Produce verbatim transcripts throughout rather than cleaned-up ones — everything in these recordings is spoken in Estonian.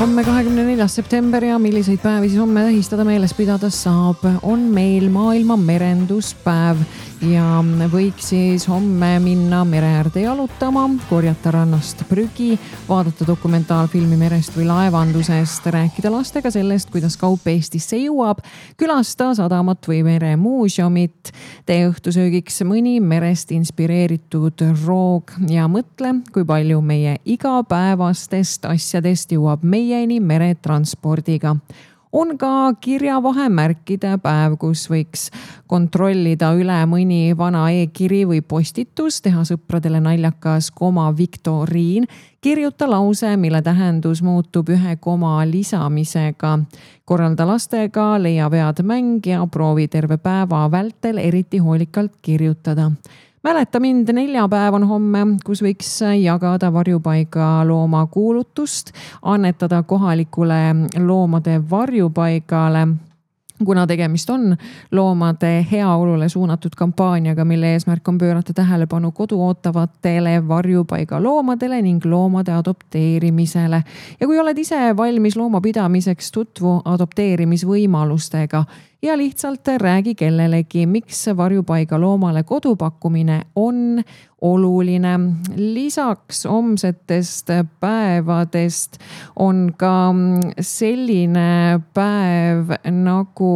Homme kahekümne neljas september ja milliseid päevi siis homme tähistada meeles pidada saab, on meil maailma merenduspäev ja võiks siis homme minna mere äärde jalutama, korjata rannast prügi, vaadata dokumentaalfilmi merest või laevandusest, rääkida lastega sellest, kuidas kaup Eestisse jõuab, külastada sadamat või meremuuseumit, tee õhtusöögiks mõni merest inspireeritud roog ja mõtle, kui palju meie igapäevastest asjadest jõuab meieni meretranspordiga. On ka kirjavahemärkide päev, kus võiks kontrollida üle mõni vana e-kiri või postitus, teha sõpradele naljakas koma viktoriin, kirjuta lause, mille tähendus muutub ühe koma lisamisega. Korralda lastega, leia vead mäng ja proovi terve päeva vältel eriti hoolikalt kirjutada. Mäleta mind, neljapäev on homme, kus võiks jagada varjupaiga looma kuulutust, annetada kohalikule loomade varjupaigale, kuna tegemist on loomade heaolule suunatud kampaaniaga, mille eesmärk on pöörata tähelepanu kodu ootavatele varjupaiga loomadele ning loomade adopteerimisele. Ja kui oled ise valmis loomapidamiseks, tutvu adopteerimisvõimalustega ja lihtsalt räägi kellelegi, miks varjupaiga loomale kodu pakkumine on oluline. Lisaks homsetest päevadest on ka selline päev nagu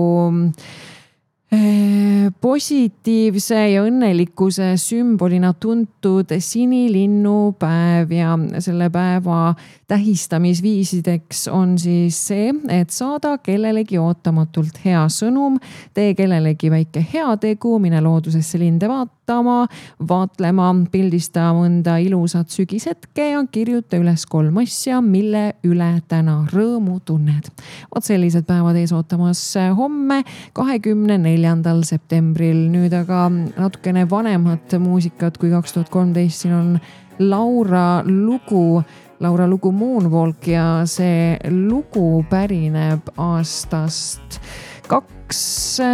positiivse ja õnnelikkuse sümbolina tuntud sinilinnupäev ja selle päeva tähistamisviisideks on siis see, et saada kellelegi ootamatult hea sõnum, tee kellelegi väike heategu, mine loodusesse linde vaatama, vaatlema, pildista mõnda ilusat sügishetke ja kirjuta üles kolm asja, mille üle täna rõõmu tunned. Oot sellised päevad ees ootamas homme kahekümne neljandal septembril. Nüüd aga natukene vanemat muusikat kui kaks tuhat kolmteist. Siin on Laura lugu, Laura lugu Moonwalk ja see lugu pärineb aastast kaks